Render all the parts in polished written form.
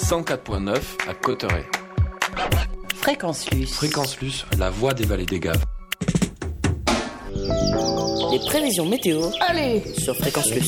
104.9 à Cauterets. Fréquence Luce. Fréquence Luce, la voix des vallées des Gaves. Les prévisions météo. Allez, sur Fréquence Luce.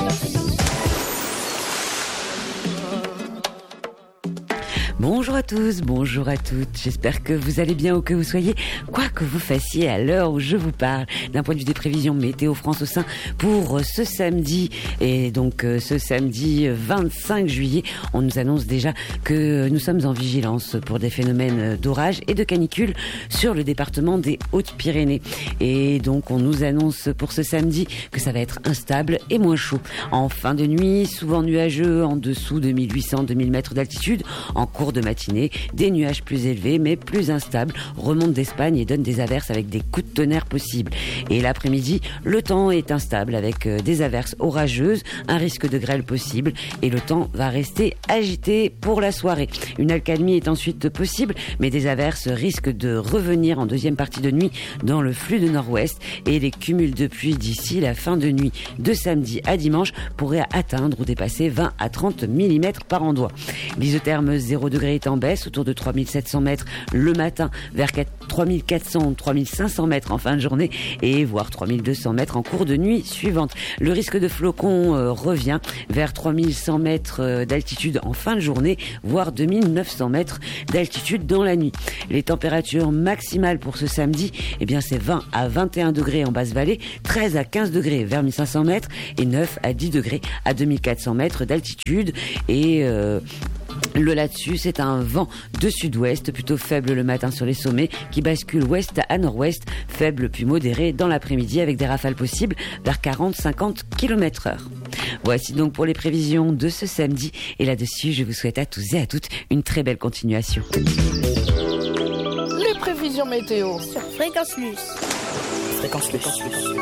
Bonjour à tous, bonjour à toutes. J'espère que vous allez bien où que vous soyez, quoi que vous fassiez à l'heure où je vous parle. D'un point de vue des prévisions Météo France au sein pour ce samedi. Et donc ce samedi 25 juillet, on nous annonce déjà que nous sommes en vigilance pour des phénomènes d'orage et de canicule sur le département des Hautes-Pyrénées. Et donc on nous annonce pour ce samedi que ça va être instable et moins chaud. En fin de nuit, souvent nuageux, en dessous de 1800-2000 mètres d'altitude. En cours de matinée, des nuages plus élevés mais plus instables remontent d'Espagne et donnent des averses avec des coups de tonnerre possibles. Et l'après-midi, le temps est instable avec des averses orageuses, un risque de grêle possible et le temps va rester agité pour la soirée. Une accalmie est ensuite possible mais des averses risquent de revenir en deuxième partie de nuit dans le flux de nord-ouest et les cumuls de pluie d'ici la fin de nuit de samedi à dimanche pourraient atteindre ou dépasser 20 à 30 mm par endroit. L'isotherme 0 degré est en baisse, autour de 3700 mètres le matin, vers 3400-3500 mètres en fin de journée et voire 3200 mètres en cours de nuit suivante. Le risque de flocons revient vers 3100 mètres d'altitude en fin de journée, voire 2900 mètres d'altitude dans la nuit. Les températures maximales pour ce samedi, eh bien c'est 20 à 21 degrés en basse vallée, 13 à 15 degrés vers 1500 mètres et 9 à 10 degrés à 2400 mètres d'altitude. Et le là-dessus, c'est un vent de sud-ouest, plutôt faible le matin sur les sommets, qui bascule ouest à nord-ouest, faible puis modéré dans l'après-midi avec des rafales possibles vers 40-50 km/h. Voici donc pour les prévisions de ce samedi. Et là-dessus, je vous souhaite à tous et à toutes une très belle continuation. les prévisions météo sur Fréquence Luce. Fréquence Luce.